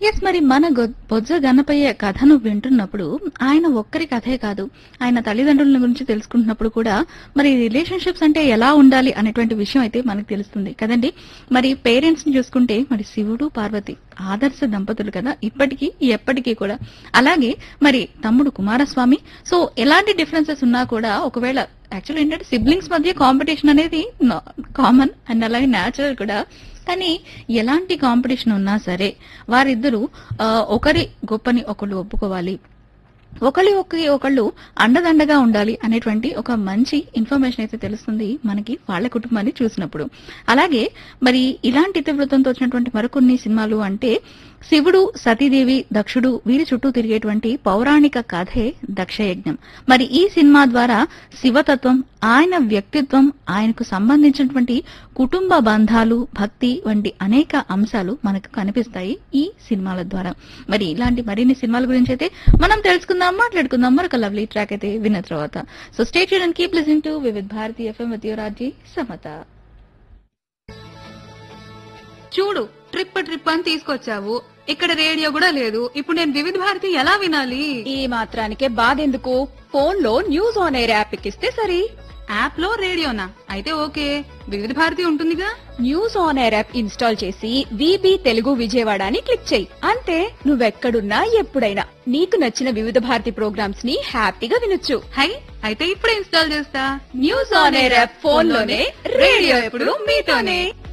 Yes, మరి మన బొజ్జ గణపయ్య కథను వింటున్నప్పుడు ఆయన ఒక్కరి కథే కాదు, ఆయన తల్లిదండ్రుల గురించి తెలుసుకుంటున్నప్పుడు కూడా మరి రిలేషన్షిప్స్ అంటే ఎలా ఉండాలి అనేటువంటి విషయం అయితే మనకు తెలుస్తుంది కదండి. మరి పేరెంట్స్ ని చూసుకుంటే మరి శివుడు పార్వతి ఆదర్శ దంపతులు కదా, ఇప్పటికీ ఎప్పటికీ కూడా. అలాగే మరి తమ్ముడు కుమారస్వామి. సో ఎలాంటి డిఫరెన్సెస్ ఉన్నా కూడా, ఒకవేళ యాక్చువల్ ఏంటంటే సిబ్లింగ్స్ మధ్య కాంపిటీషన్ అనేది కామన్ అండ్ అలాగే న్యాచురల్ కూడా. కానీ ఎలాంటి కాంపిటీషన్ ఉన్నా సరే వారిద్దరూ ఒకరి గొప్పని ఒకళ్ళు ఒప్పుకోవాలి, ఒకళ్ళు అండదండగా ఉండాలి అనేటువంటి ఒక మంచి ఇన్ఫర్మేషన్ అయితే తెలుస్తుంది మనకి వాళ్ళ కుటుంబాన్ని చూసినప్పుడు. అలాగే మరి ఇలాంటి ఇతివృత్తంతో వచ్చినటువంటి మరికొన్ని సినిమాలు అంటే శివుడు, సతీదేవి, దక్షుడు వీరి చుట్టూ తిరిగేటువంటి పౌరాణిక కథే దక్షయజ్ఞం. మరి ఈ సినిమా ద్వారా శివతత్వం, ఆయన వ్యక్తిత్వం, ఆయనకు సంబంధించినటువంటి కుటుంబ బంధాలు, భక్తి వంటి అనేక అంశాలు మనకు కనిపిస్తాయి ఈ సినిమాల ద్వారా. మరి ఇలాంటి మరిన్ని సినిమాల గురించి అయితే మనం తెలుసుకుందాం, మాట్లాడుకుందాం మరొక లవ్లీ ట్రాక్ అయితే విన్న తర్వాత. So stay tuned and keep listening to Vividh Bharati FM with your RJ Samata. చూడు, ట్రిప్ అని తీసుకొచ్చావు, ఇక్కడ రేడియో కూడా లేదు. ఇప్పుడు నేను వివిధ భారతి ఎలా వినాలి? ఈ మాత్రానికే బాధెందుకు, ఫోన్ లో న్యూస్ ఆన్ ఎయిర్ యాప్ ఎక్కిస్తే సరి. యాప్ లో రేడియోనా? అయితే ఓకే, వివిధ భారతి ఉంటుందిగా. News on air app install చేసి విబి తెలుగు విజయవాడ అని క్లిక్ చేయి. అంతే, నువ్వెక్కడున్నా ఎప్పుడైనా నీకు నచ్చిన వివిధ భారతి ప్రోగ్రామ్స్ ని హ్యాపీగా వినొచ్చు. హై, అయితే ఇప్పుడే ఇన్స్టాల్ చేస్తా. News on air app phone లోనే, రేడియో ఎప్పుడు మీతోనే.